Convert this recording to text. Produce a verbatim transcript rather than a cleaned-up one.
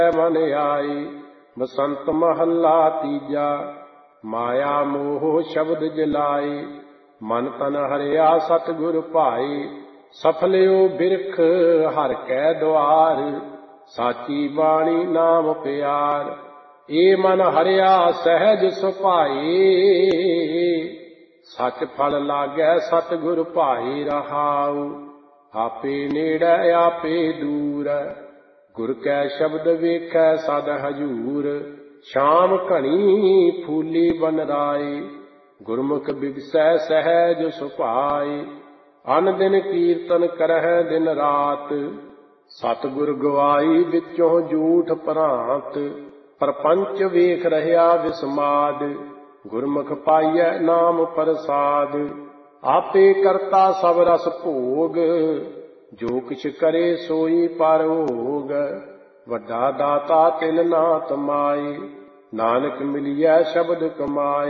मन आई। बसंत महला तीजा, माया मोह शब्द जलाई। मन तन हरिया सतगुर भाई, सफलियो बिरख हर कै द्वार। साची बाणी नाम प्यार, ए मन हरिया सहज सुभाई। सच फल लागै सतगुर भाई रहाऊ। आपे नेड़ै आपे दूर, गुर कै शब्द वेखै सद हजूर। शाम घनी फूली बन राई, गुरमुख बिगसै सहज सुभाई। अन दिन कीर्तन करਹਿ दिन रात, सतगुर गवाई विचों झूठ भ्रांत। प्रपंच वेख रहिया विस्माद, गुरमुख पाइयै नाम प्रसाद। आपे करता सब रस भोग, जो किछ करे सोई परभोग। वड्डा दाता तिल ना तमाई, नानक मिलियै शब्द कमाई।